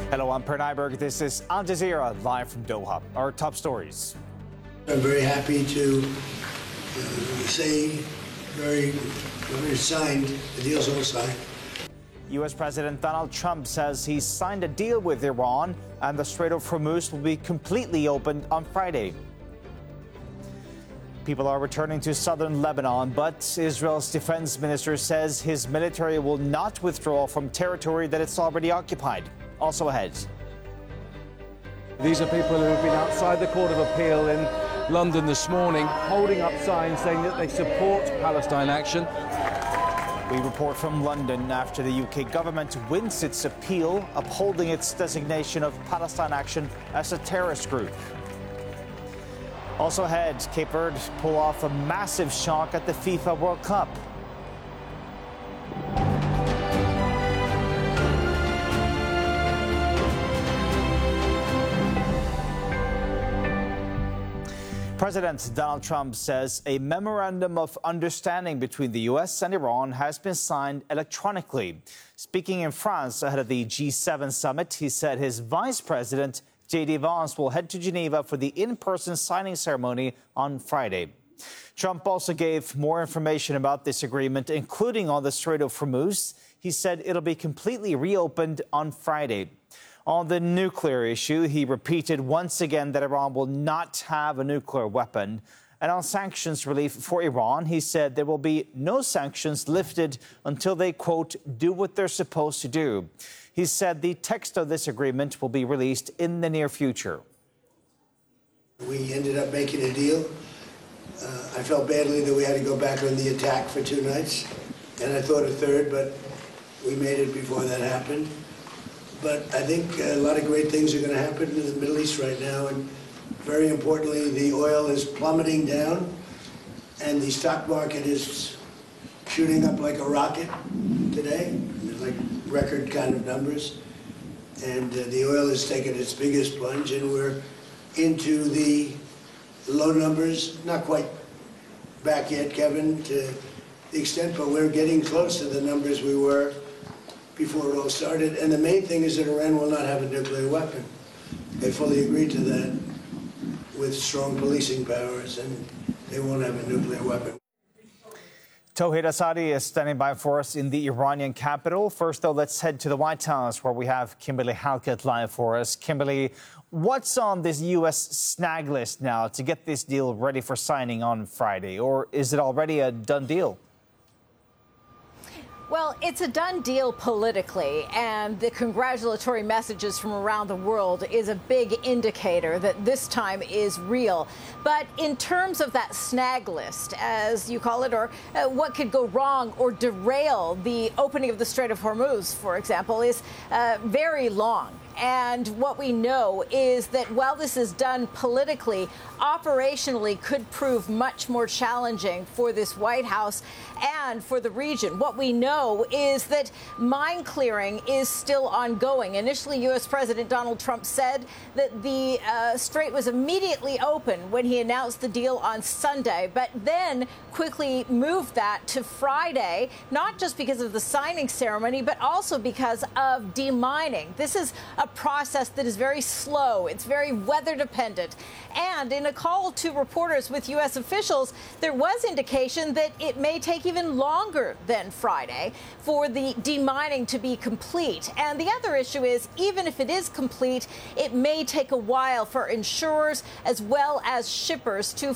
Hello, I'm Per Nyberg. This is Al Jazeera live from Doha. Our top stories. I'm very happy to say very signed. The deal's all signed. U.S. President Donald Trump says he's signed a deal with Iran and the Strait of Hormuz will be completely opened on Friday. People are returning to southern Lebanon, but Israel's defense minister says his military will not withdraw from territory that it's already occupied. Also ahead. These are people who have been outside the Court of Appeal in London this morning, holding up signs saying that they support Palestine action. We report from London after the UK government wins its appeal, upholding its designation of Palestine Action as a terrorist group. Also ahead, Cape Verde pull off a massive shock at the FIFA World Cup. President Donald Trump says a memorandum of understanding between the U.S. and Iran has been signed electronically. Speaking in France ahead of the G7 summit, he said his vice president, J.D. Vance, will head to Geneva for the in-person signing ceremony on Friday. Trump also gave more information about this agreement, including on the Strait of Hormuz. He said it'll be completely reopened on Friday. On the nuclear issue, he repeated once again that Iran will not have a nuclear weapon. And on sanctions relief for Iran, he said there will be no sanctions lifted until they, quote, do what they're supposed to do. He said the text of this agreement will be released in the near future. We ended up making a deal. I felt badly that we had to go back on the attack for 2 nights. And I thought a third, but we made it before that happened. But I think a lot of great things are going to happen in the Middle East right now. And very importantly, the oil is plummeting down and the stock market is shooting up like a rocket today, like record kind of numbers. And the oil has taken its biggest plunge and we're into the low numbers, not quite back yet, Kevin, to the extent, but we're getting close to the numbers we were before it all started. And the main thing is that Iran will not have a nuclear weapon. They fully agreed to that with strong policing powers, and they won't have a nuclear weapon. Tauhid Asadi is standing by for us in the Iranian capital. First, though, let's head to the White House, where we have Kimberly Halkett live for us. Kimberly, what's on this U.S. snag list now to get this deal ready for signing on Friday? Or is it already a done deal? Well, it's a done deal politically, and the congratulatory messages from around the world is a big indicator that this time is real. But in terms of that snag list, as you call it, or what could go wrong or derail the opening of the Strait of Hormuz, for example, is very long. And what we know is that while this is done politically, operationally could prove much more challenging for this White House and for the region. What we know is that mine clearing is still ongoing. Initially, U.S. President Donald Trump said that the strait was immediately open when he announced the deal on Sunday, but then quickly moved that to Friday, not just because of the signing ceremony, but also because of demining. This is a process that is very slow. It's very weather dependent. And in a call to reporters with U.S. officials, there was indication that it may take even longer than Friday for the demining to be complete. And the other issue is, even if it is complete, it may take a while for insurers as well as shippers to